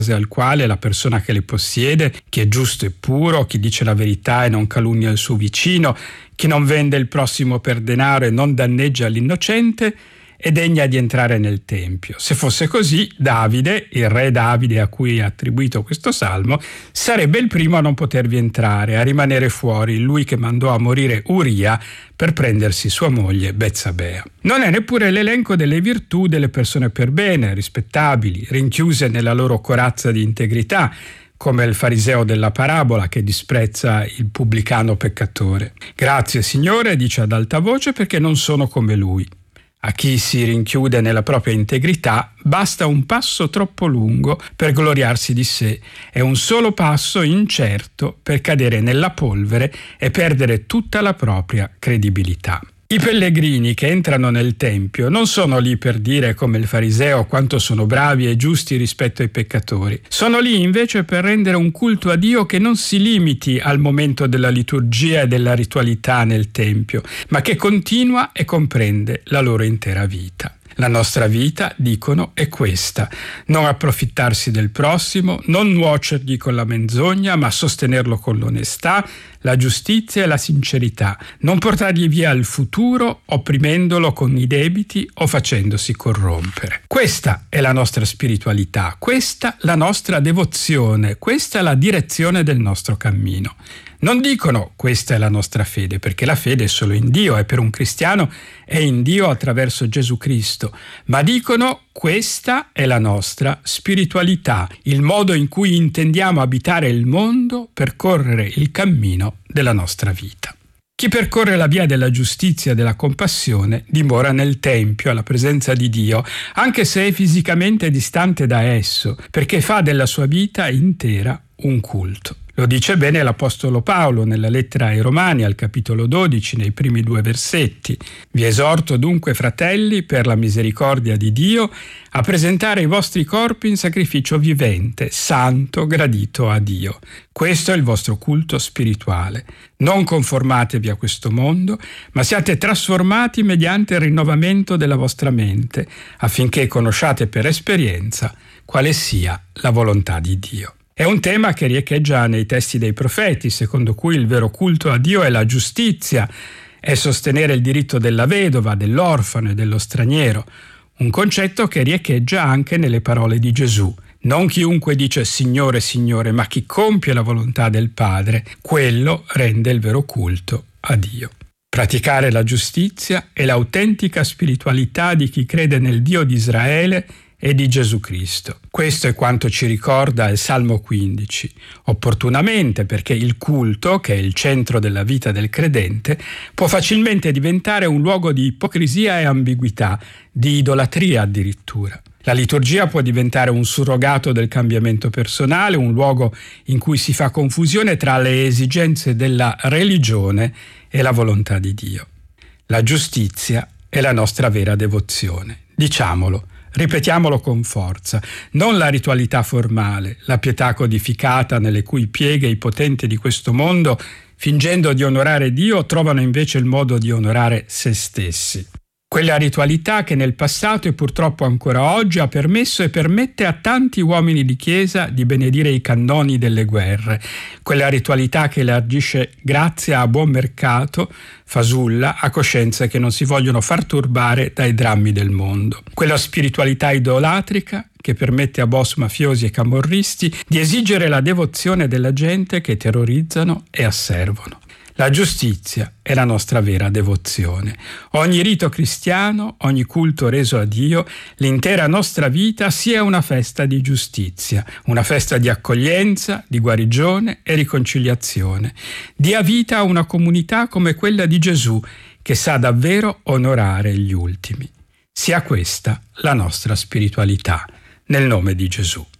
al quale la persona che le possiede, chi è giusto e puro, chi dice la verità e non calunnia il suo vicino, chi non vende il prossimo per denaro e non danneggia l'innocente, è degna di entrare nel Tempio. Se fosse così, Davide, il re Davide a cui è attribuito questo salmo, sarebbe il primo a non potervi entrare, a rimanere fuori, lui che mandò a morire Uria per prendersi sua moglie Betsabea. Non è neppure l'elenco delle virtù delle persone per bene, rispettabili, rinchiuse nella loro corazza di integrità, come il fariseo della parabola che disprezza il pubblicano peccatore. Grazie, Signore, dice ad alta voce, perché non sono come lui. A chi si rinchiude nella propria integrità basta un passo troppo lungo per gloriarsi di sé e un solo passo incerto per cadere nella polvere e perdere tutta la propria credibilità. I pellegrini che entrano nel Tempio non sono lì per dire come il fariseo quanto sono bravi e giusti rispetto ai peccatori. Sono lì invece per rendere un culto a Dio che non si limiti al momento della liturgia e della ritualità nel Tempio, ma che continua e comprende la loro intera vita. La nostra vita, dicono, è questa: non approfittarsi del prossimo, non nuocergli con la menzogna, ma sostenerlo con l'onestà, la giustizia e la sincerità, non portargli via il futuro opprimendolo con i debiti o facendosi corrompere. Questa è la nostra spiritualità, questa la nostra devozione, questa è la direzione del nostro cammino. Non dicono questa è la nostra fede, perché la fede è solo in Dio e per un cristiano è in Dio attraverso Gesù Cristo, ma dicono questa è la nostra spiritualità, il modo in cui intendiamo abitare il mondo, percorrere il cammino della nostra vita. Chi percorre la via della giustizia e della compassione dimora nel Tempio alla presenza di Dio, anche se è fisicamente distante da esso, perché fa della sua vita intera un culto. Lo dice bene l'Apostolo Paolo nella lettera ai Romani al capitolo 12, nei primi 2 versetti. Vi esorto dunque, fratelli, per la misericordia di Dio, a presentare i vostri corpi in sacrificio vivente, santo, gradito a Dio. Questo è il vostro culto spirituale. Non conformatevi a questo mondo, ma siate trasformati mediante il rinnovamento della vostra mente, affinché conosciate per esperienza quale sia la volontà di Dio. È un tema che riecheggia nei testi dei profeti, secondo cui il vero culto a Dio è la giustizia, è sostenere il diritto della vedova, dell'orfano e dello straniero, un concetto che riecheggia anche nelle parole di Gesù. Non chiunque dice Signore, Signore, ma chi compie la volontà del Padre, quello rende il vero culto a Dio. Praticare la giustizia è l'autentica spiritualità di chi crede nel Dio di Israele e di Gesù Cristo. Questo è quanto ci ricorda il Salmo 15, opportunamente perché il culto, che è il centro della vita del credente, può facilmente diventare un luogo di ipocrisia e ambiguità, di idolatria addirittura. La liturgia può diventare un surrogato del cambiamento personale, un luogo in cui si fa confusione tra le esigenze della religione e la volontà di Dio. La giustizia è la nostra vera devozione. Diciamolo. Ripetiamolo con forza, non la ritualità formale, la pietà codificata nelle cui pieghe i potenti di questo mondo, fingendo di onorare Dio, trovano invece il modo di onorare se stessi. Quella ritualità che nel passato e purtroppo ancora oggi ha permesso e permette a tanti uomini di Chiesa di benedire i cannoni delle guerre. Quella ritualità che elargisce grazia a buon mercato, fasulla, a coscienze che non si vogliono far turbare dai drammi del mondo. Quella spiritualità idolatrica che permette a boss mafiosi e camorristi di esigere la devozione della gente che terrorizzano e asservono. La giustizia è la nostra vera devozione. Ogni rito cristiano, ogni culto reso a Dio, l'intera nostra vita sia una festa di giustizia, una festa di accoglienza, di guarigione e riconciliazione. Dia vita a una comunità come quella di Gesù, che sa davvero onorare gli ultimi. Sia questa la nostra spiritualità, nel nome di Gesù.